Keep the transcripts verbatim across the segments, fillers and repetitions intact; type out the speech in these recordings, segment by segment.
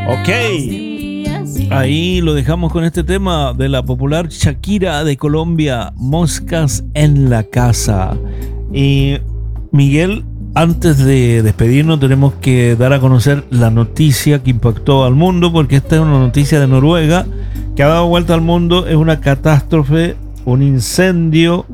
Ok, ahí lo dejamos con este tema de la popular Shakira de Colombia, Moscas en la Casa. Y Miguel, antes de despedirnos tenemos que dar a conocer la noticia que impactó al mundo, porque esta es una noticia de Noruega que ha dado vuelta al mundo. Es una catástrofe, un incendio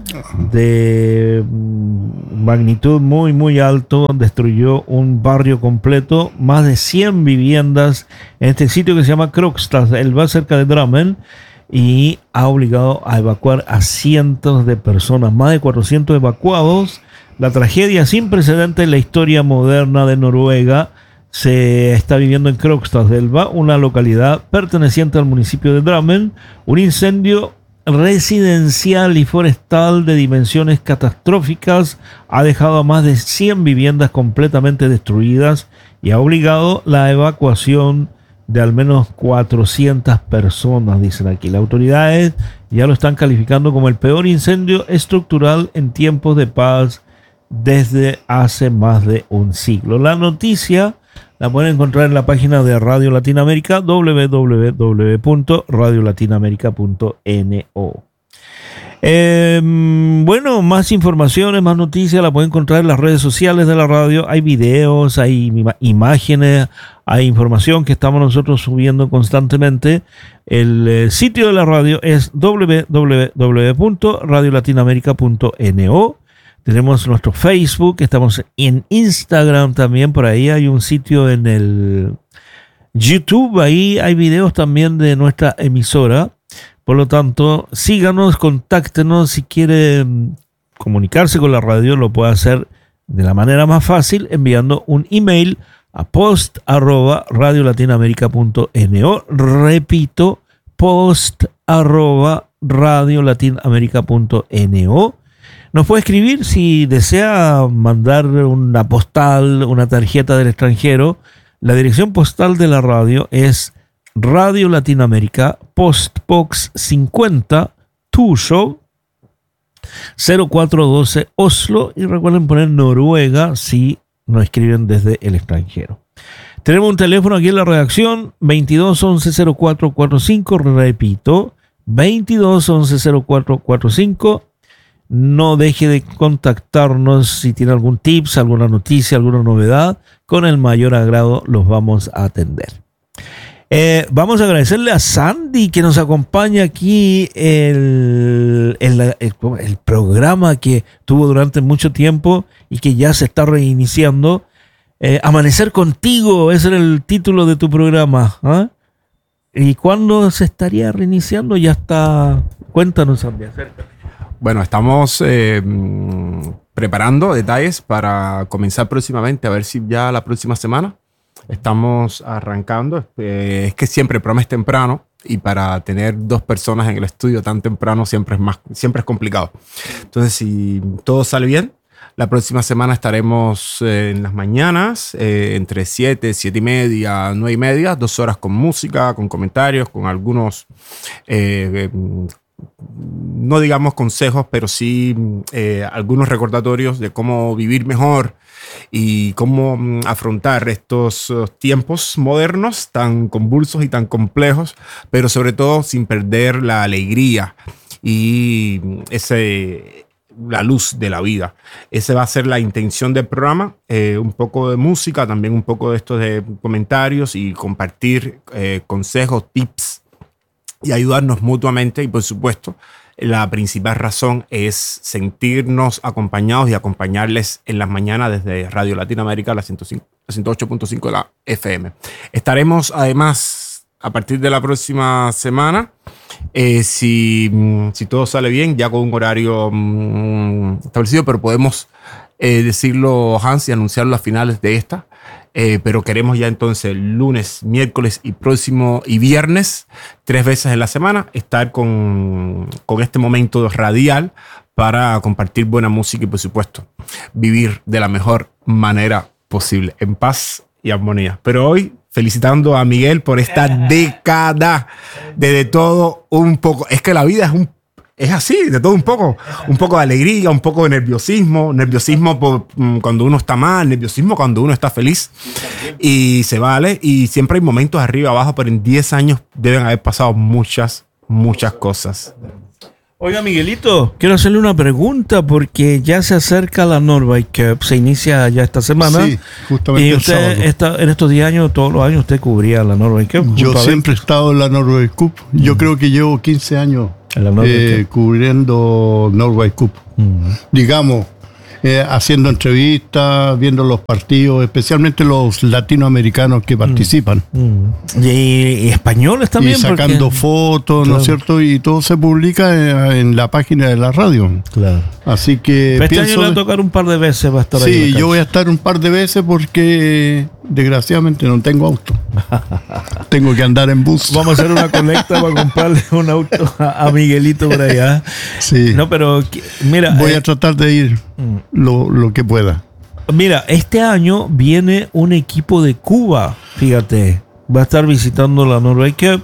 de magnitud muy muy alto, destruyó un barrio completo, más de cien viviendas en este sitio que se llama Krokstad, él va cerca de Drammen, y ha obligado a evacuar a cientos de personas, más de cuatrocientos evacuados. La tragedia sin precedentes en la historia moderna de Noruega se está viviendo en Krokstadelva, una localidad perteneciente al municipio de Drammen. Un incendio residencial y forestal de dimensiones catastróficas ha dejado a más de cien viviendas completamente destruidas y ha obligado la evacuación de al menos cuatrocientas personas, dicen aquí. Las autoridades ya lo están calificando como el peor incendio estructural en tiempos de paz desde hace más de un siglo. La noticia la pueden encontrar en la página de Radio Latinoamérica, doble u doble u doble u punto radio latinoamérica punto no. Eh, bueno, más informaciones, más noticias la pueden encontrar en las redes sociales de la radio. Hay videos, hay ima- imágenes, hay información que estamos nosotros subiendo constantemente. El eh, sitio de la radio es doble u doble u doble u punto radio latinoamérica punto no. Tenemos nuestro Facebook, estamos en Instagram también, por ahí hay un sitio en el YouTube, ahí hay videos también de nuestra emisora. Por lo tanto, síganos, contáctenos. Si quiere comunicarse con la radio, lo puede hacer de la manera más fácil enviando un email a post arroba radio latinoamérica punto no. Repito, post arroba radio latinoamérica punto no. Nos puede escribir si desea mandar una postal, una tarjeta del extranjero. La dirección postal de la radio es Radio Latinoamérica, Postbox cincuenta, Tuso, cero cuatro uno dos Oslo. Y recuerden poner Noruega si nos escriben desde el extranjero. Tenemos un teléfono aquí en la redacción, veintidós once cero cuatro cuarenta y cinco. Repito, veintidós once cero cuatro cuarenta y cinco. No deje de contactarnos si tiene algún tips, alguna noticia, alguna novedad. Con el mayor agrado los vamos a atender. Eh, vamos a agradecerle a Sandy que nos acompaña aquí el, el, el, el programa que tuvo durante mucho tiempo y que ya se está reiniciando. Eh, Amanecer Contigo, ese era el título de tu programa, ¿eh? ¿Y cuándo se estaría reiniciando? Ya está. Cuéntanos, Sandy, acércate. Bueno, estamos eh, preparando detalles para comenzar próximamente, a ver si ya la próxima semana estamos arrancando. Eh, es que siempre el programa es temprano y para tener dos personas en el estudio tan temprano siempre es, más, siempre es complicado. Entonces, si todo sale bien, la próxima semana estaremos eh, en las mañanas, eh, entre siete, siete y media, nueve y media, dos horas con música, con comentarios, con algunos... Eh, eh, no digamos consejos, pero sí eh, algunos recordatorios de cómo vivir mejor y cómo mm, afrontar estos uh, tiempos modernos tan convulsos y tan complejos, pero sobre todo sin perder la alegría y ese, la luz de la vida. Esa va a ser la intención del programa, eh, un poco de música, también un poco de estos de comentarios y compartir eh, consejos, tips y ayudarnos mutuamente. Y por supuesto, la principal razón es sentirnos acompañados y acompañarles en las mañanas desde Radio Latinoamérica, la ciento ocho punto cinco de la F M. Estaremos además a partir de la próxima semana, eh, si, si todo sale bien, ya con un horario mm, establecido, pero podemos eh, decirlo, Hans, y anunciarlo a finales de esta. Eh, pero queremos ya entonces lunes, miércoles y próximo y viernes, tres veces en la semana, estar con, con este momento radial para compartir buena música y, por supuesto, vivir de la mejor manera posible, en paz y armonía. Pero hoy, felicitando a Miguel por esta década de, de todo un poco. Es que la vida es un es así, de todo un poco. Un poco de alegría, un poco de nerviosismo. Nerviosismo por, cuando uno está mal, nerviosismo cuando uno está feliz. Y se vale. Y siempre hay momentos arriba, abajo, pero en diez años deben haber pasado muchas, muchas cosas. Oiga, Miguelito, quiero hacerle una pregunta porque ya se acerca la Norway Cup, se inicia ya esta semana. Sí, justamente y el usted sábado. está, en estos diez años, todos los años, usted cubría la Norway Cup. Yo siempre he estado en la Norway Cup. Yo mm. creo que llevo quince años eh, cubriendo Norway Cup. Mm. Digamos, eh, haciendo entrevistas, viendo los partidos, especialmente los latinoamericanos que participan. Mm. Mm. Y, y españoles también. Y sacando porque... fotos, claro. ¿no es cierto? Y todo se publica en, en la página de la radio. Claro. Así que pero este año le va a tocar un par de veces, va a estar sí, ahí. Sí, yo voy a estar un par de veces porque desgraciadamente no tengo auto. Tengo que andar en bus. Vamos a hacer una colecta para comprarle un auto a, a Miguelito por allá. Sí. No, pero mira. Voy eh, a tratar de ir lo, lo que pueda. Mira, este año viene un equipo de Cuba, fíjate. Va a estar visitando la Norway Cup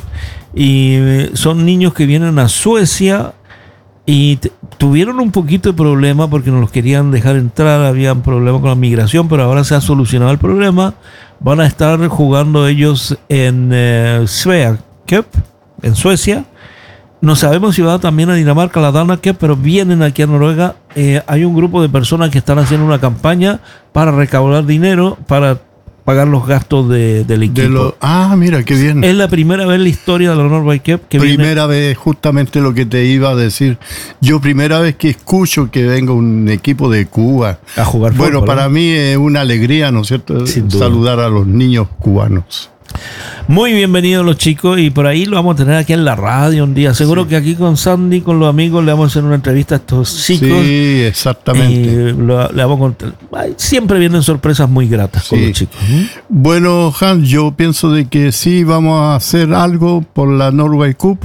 y son niños que vienen a Suecia y t- tuvieron un poquito de problema porque no los querían dejar entrar, había problemas con la migración, pero ahora se ha solucionado el problema. Van a estar jugando ellos en eh, Svea Cup, en Suecia. No sabemos si va también a Dinamarca, la Dana Cup, pero vienen aquí a Noruega. Eh, hay un grupo de personas que están haciendo una campaña para recaudar dinero para pagar los gastos de, del equipo. De lo, ah, mira, qué bien. Es la primera vez en la historia de la Norway Cup que Primera viene. vez, justamente lo que te iba a decir. Yo primera vez que escucho que venga un equipo de Cuba a jugar fútbol. Bueno, para ¿no? mí es una alegría, ¿no es cierto? Saludar a los niños cubanos. Muy bienvenidos los chicos y por ahí lo vamos a tener aquí en la radio un día. Seguro sí. que aquí con Sandy, con los amigos, le vamos a hacer una entrevista a estos chicos. Sí, exactamente. Y lo, le vamos a contar. Ay, siempre vienen sorpresas muy gratas sí. con los chicos. ¿Mm? Bueno, Hans, yo pienso de que sí vamos a hacer algo por la Norway Cup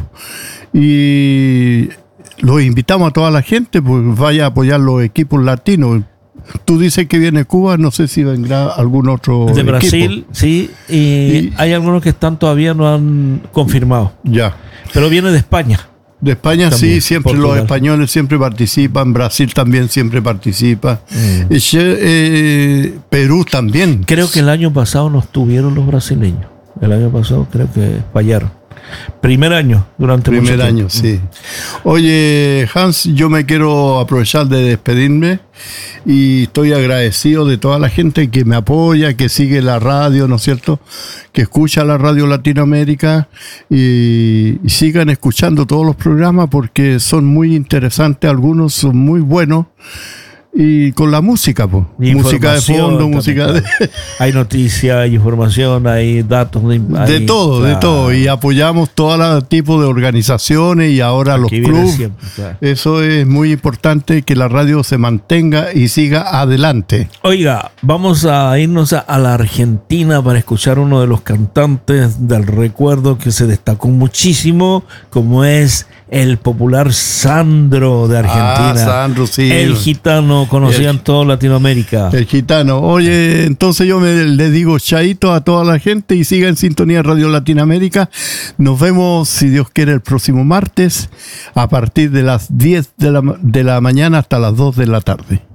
y los invitamos a toda la gente, pues vaya a apoyar los equipos latinos. Tú dices que viene Cuba, no sé si vendrá algún otro de equipo. Brasil, sí, y, y hay algunos que están todavía no han confirmado. Ya. Pero viene de España. De España también, sí, siempre Portugal. Los españoles siempre participan, Brasil también siempre participa, mm. eh, eh, Perú también. Creo que el año pasado no estuvieron los brasileños. El año pasado creo que fallaron. Primer año, durante Primer mucho año, sí. Oye, Hans, yo me quiero aprovechar de despedirme y estoy agradecido de toda la gente que me apoya, que sigue la radio, ¿no es cierto? Que escucha la radio Latinoamérica y, y sigan escuchando todos los programas porque son muy interesantes, algunos son muy buenos. Y con la música, pues. Música de fondo, también, música de... Hay noticias, hay información, hay datos. Hay, de todo, claro. de todo. Y apoyamos todo tipo de organizaciones y ahora Aquí los clubes. Siempre, claro. Eso es muy importante, que la radio se mantenga y siga adelante. Oiga, vamos a irnos a, a la Argentina para escuchar uno de los cantantes del recuerdo que se destacó muchísimo, como es el popular Sandro de Argentina. Ah, Sandro, sí. El gitano, conocido en toda Latinoamérica. El gitano. Oye, entonces yo me, le digo chaito a toda la gente y siga en sintonía Radio Latinoamérica. Nos vemos, si Dios quiere, el próximo martes a partir de las diez de la, de la mañana hasta las dos de la tarde.